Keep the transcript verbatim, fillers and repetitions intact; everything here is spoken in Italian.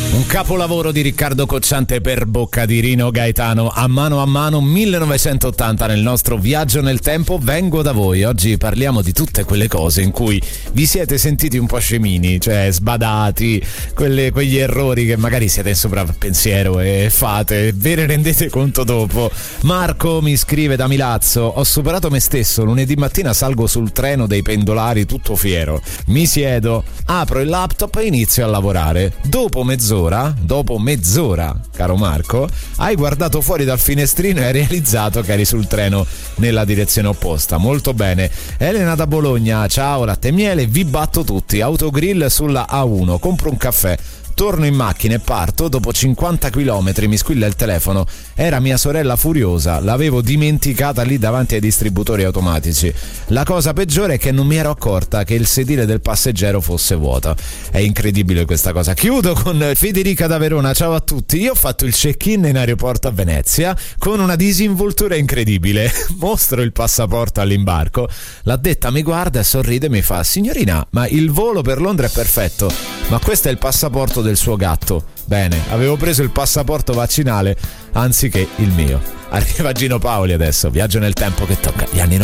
Un capolavoro di Riccardo Cocciante per bocca di Rino Gaetano, A mano a mano, millenovecentottanta. Nel nostro viaggio nel tempo vengo da voi. Oggi parliamo di tutte quelle cose in cui vi siete sentiti un po' scemini, cioè sbadati, quelle, quegli errori che magari siete in sovrappensiero e fate, ve ne rendete conto dopo. Marco mi scrive da Milazzo: ho superato me stesso, lunedì mattina salgo sul treno dei pendolari tutto fiero, mi siedo, apro il laptop e inizio a lavorare. Dopo mezz'ora Dopo mezz'ora, caro Marco, hai guardato fuori dal finestrino e hai realizzato che eri sul treno nella direzione opposta. Molto bene. Elena da Bologna: ciao, latte e miele, vi batto tutti. Autogrill sulla A uno, compro un caffè, torno in macchina e parto. Dopo cinquanta chilometri mi squilla il telefono. Era mia sorella furiosa, l'avevo dimenticata lì davanti ai distributori automatici. La cosa peggiore è che non mi ero accorta che il sedile del passeggero fosse vuoto. È incredibile questa cosa. Chiudo con Federica da Verona: ciao a tutti, io ho fatto il check-in in aeroporto a Venezia con una disinvoltura incredibile. Mostro il passaporto all'imbarco, l'addetta mi guarda e sorride e mi fa: signorina, ma il volo per Londra è perfetto, ma questo è il passaporto del suo gatto. Bene, avevo preso il passaporto vaccinale anziché il mio. Arriva Gino Paoli adesso, viaggio nel tempo che tocca gli anni novanta.